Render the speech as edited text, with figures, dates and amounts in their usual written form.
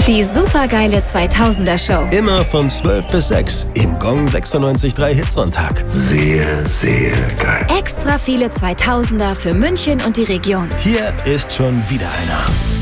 Die supergeile 2000er Show. Immer von 12 bis 6 im Gong 96.3 Hitsonntag. Sehr, sehr geil. Extra viele 2000er für München und die Region. Hier ist schon wieder einer.